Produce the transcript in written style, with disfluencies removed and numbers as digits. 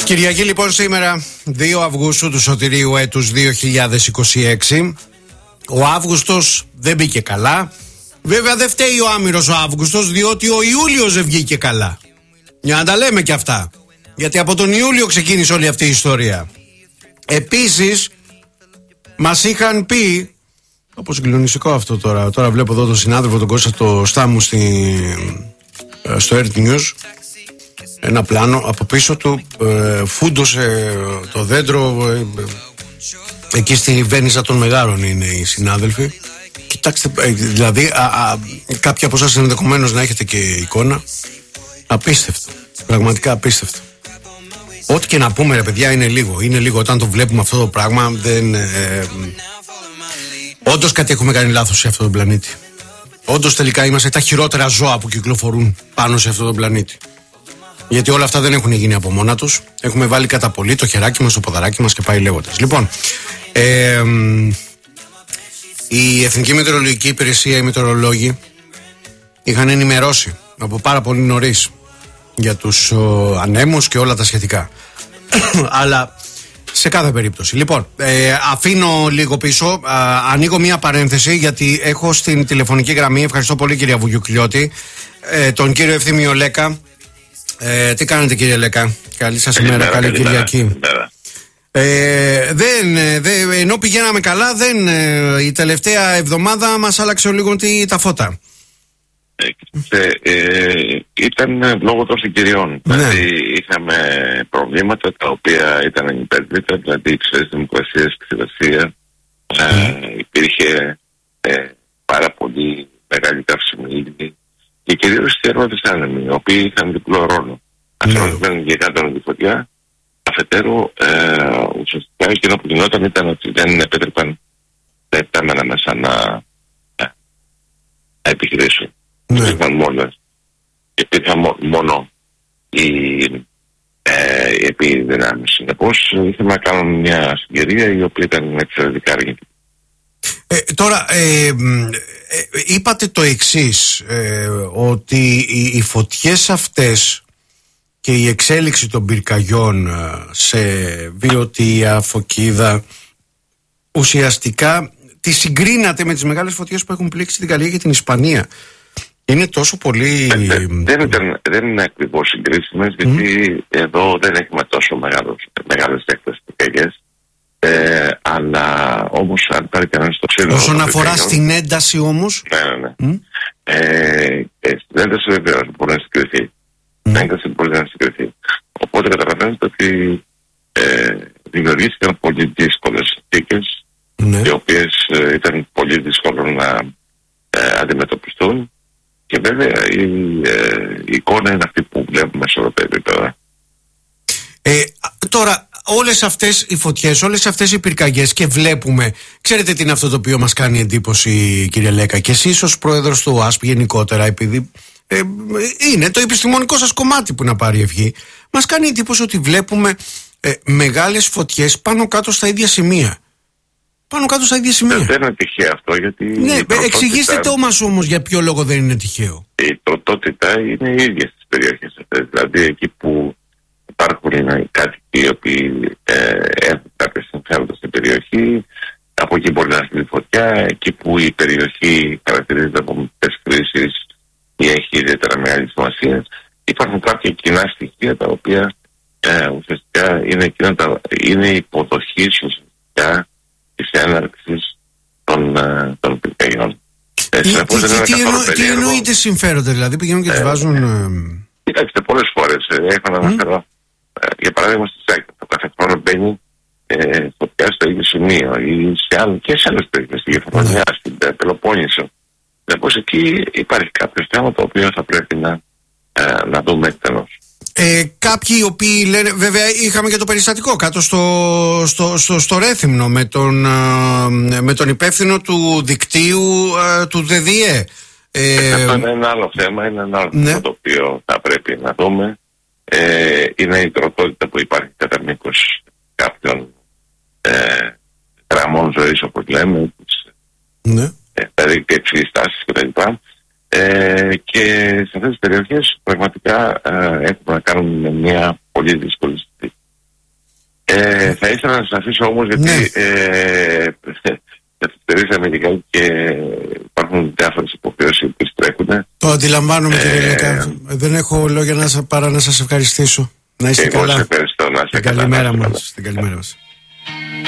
Κυριακή λοιπόν σήμερα 2 Αυγούστου του σωτηρίου έτους 2026. Ο Αύγουστος δεν μπήκε καλά. Βέβαια δεν φταίει ο άμυρος ο Αύγουστος, διότι ο Ιούλιος δεν βγήκε καλά. Για να τα λέμε και αυτά, γιατί από τον Ιούλιο ξεκίνησε όλη αυτή η ιστορία. Επίσης μας είχαν πει, όπως συγκλονιστικό αυτό τώρα βλέπω εδώ τον συνάδελφο τον Κώστα το Στάμου στο Earth News, ένα πλάνο από πίσω του φούντωσε το δέντρο, εκεί στη Βένιζα των Μεγάρων είναι οι συνάδελφοι. Κοιτάξτε, δηλαδή κάποιοι από εσάς ενδεχομένως να έχετε και εικόνα. Απίστευτο, πραγματικά απίστευτο. Ό,τι και να πούμε ρε παιδιά είναι λίγο όταν το βλέπουμε αυτό το πράγμα. Όντως κάτι έχουμε κάνει λάθος σε αυτόν τον πλανήτη. Όντως τελικά είμαστε τα χειρότερα ζώα που κυκλοφορούν πάνω σε αυτόν τον πλανήτη. Γιατί όλα αυτά δεν έχουν γίνει από μόνα τους. Έχουμε βάλει κατά πολύ το χεράκι μας, το ποδαράκι μας και πάει λέγοντας. Λοιπόν, η Εθνική Μετεωρολογική Υπηρεσία, οι μετεωρολόγοι είχαν ενημερώσει από πάρα πολύ νωρίς για τους ανέμους και όλα τα σχετικά. Αλλά σε κάθε περίπτωση. Λοιπόν, αφήνω λίγο πίσω, ανοίγω μία παρένθεση γιατί έχω στην τηλεφωνική γραμμή, ευχαριστώ πολύ κυρία Βουγιουκλιώτη, τον κύριο Ευθύμιο Λέκα. Τι κάνετε κύριε Λέκα? Καλή σας ημέρα, καλή Κυριακή. Ενώ πηγαίναμε καλά, η τελευταία εβδομάδα μας άλλαξε λίγο τα φώτα. Ήταν λόγω των συγκυριών. Δηλαδή είχαμε προβλήματα τα οποία ήταν ανυπέρβλητα, δηλαδή οι δημοκρασίες και ξηρασία. Υπήρχε πάρα πολύ μεγάλη καύσιμη ύλη και κυρίως οι ερώτες άνεμοι, οι οποίοι είχαν διπλό ρόλο. Αφενός για κάτω τη φωτιά, αφετέρου ουσιαστικά εκείνο που γινόταν ήταν ότι δεν επέτρεπαν τα επτάμενα μέσα να επιχειρήσουν. Υπήρχαν μόνες και υπήρχαν μόνο οι επιδυνάμεις. Συνεπώς ήθελα να κάνω μια συγκυρία η οποία ήταν εξαιρετικά αρνητική. Τώρα είπατε το εξής, ότι οι φωτιές αυτές και η εξέλιξη των πυρκαγιών σε Βιωτία, Φωκίδα ουσιαστικά τη συγκρίνατε με τις μεγάλες φωτιές που έχουν πλήξει την Γαλλία και την Ισπανία. Είναι τόσο πολύ... Δεν είναι ακριβώς συγκρίσιμες, γιατί εδώ δεν έχουμε τόσο μεγάλες έκτασεις πυρκαγιές. Αλλά όμως αν πάρει κανένας το ξύλο... Όσον αφορά στην ένταση όμως... Ναι. Στην ένταση βεβαίως μπορεί να συγκριθεί. Στην ένταση μπορεί να συγκριθεί. Οπότε καταλαβαίνετε ότι δημιουργήθηκαν πολύ δύσκολες συνθήκες, οι οποίες ήταν πολύ δύσκολο να αντιμετωπιστούν. Και βέβαια η εικόνα είναι αυτή που βλέπουμε σε όλα τα επίπεδα. Τώρα, όλες αυτές οι φωτιές, όλες αυτές οι πυρκαγιές και βλέπουμε, ξέρετε τι είναι αυτό το οποίο μας κάνει εντύπωση κύριε Λέκα, και εσείς ως πρόεδρος του ΟΑΣΠ γενικότερα, επειδή είναι το επιστημονικό σας κομμάτι που να πάρει ευχή, μας κάνει εντύπωση ότι βλέπουμε μεγάλες φωτιές πάνω κάτω στα ίδια σημεία. Δεν είναι τυχαίο αυτό, γιατί... Ναι, εξηγήστε το μας όμως για ποιο λόγο δεν είναι τυχαίο. Η τροτότητα είναι οι ίδιες στις περιοχές αυτές. Δηλαδή εκεί που υπάρχουν κάτοικοι οι οποίοι έχουν κάποια συμφέροντα στην περιοχή, από εκεί μπορεί να έρθει φωτιά. Εκεί που η περιοχή χαρακτηρίζεται από μικρές κρίσεις ή έχει ιδιαίτερα μεγάλη σημασία, υπάρχουν κάποια κοινά στοιχεία τα οποία ουσιαστικά είναι υποδοχή ουσιαστικά της έναρξης των πυρκαγιών. Τι εννοείται συμφέροντα, δηλαδή πηγαίνουν και τις βάζουν... Κοιτάξτε, πολλές φορές έχω να αναφέρω, για παράδειγμα στη Σάκη, το κάθε χρόνο μπαίνει φωτιά στο ίδιο σημείο ή σε άλλες περιοχές, στη Γεφρονιά, στην Πελοπόννησο. Συνεπώς εκεί υπάρχει κάποιο θέμα το οποίο θα πρέπει να δούμε εκτενώς. Κάποιοι οι οποίοι λένε, βέβαια είχαμε και το περιστατικό κάτω στο Ρέθυμνο με τον υπεύθυνο του δικτύου του ΔΔΕ. Αυτό είναι ένα άλλο θέμα, είναι ένα άλλο θέμα το οποίο θα πρέπει να δούμε. Είναι η τροτότητα που υπάρχει κατά μήκος κάποιων γραμμών ζωής, όπως λέμε, δηλαδή και εξηγιστάσεις κτλ. Και σε αυτές τις περιοχές πραγματικά έχουμε να κάνουμε με μια πολύ δύσκολη συνθήκη. Θα ήθελα να σας αφήσω όμως, γιατί ναι. καθυστερήσαμε και υπάρχουν διάφορες υποχρεώσεις που τρέχουν. Το αντιλαμβάνομαι, κύριε Λέκα. Δεν έχω λόγια παρά να σας ευχαριστήσω. Να είστε καλά. Εγώ σε ευχαριστώ. Να είστε καλά. Καλημέρα μας.